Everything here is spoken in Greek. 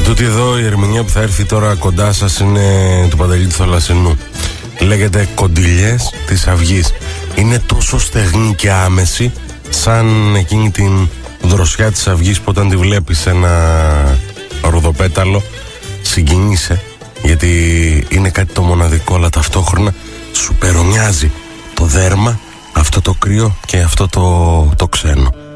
Τούτη εδώ η ερμηνεία που θα έρθει τώρα κοντά σας είναι του Παντελή του Θαλασσινού. Λέγεται Κοντιλιές της Αυγής. Είναι τόσο στεγνή και άμεση σαν εκείνη την δροσιά της αυγής που όταν τη βλέπεις ένα ροδοπέταλο συγκινείσαι, γιατί είναι κάτι το μοναδικό, αλλά ταυτόχρονα σου περονιάζει το δέρμα, αυτό το κρύο και αυτό το ξένο.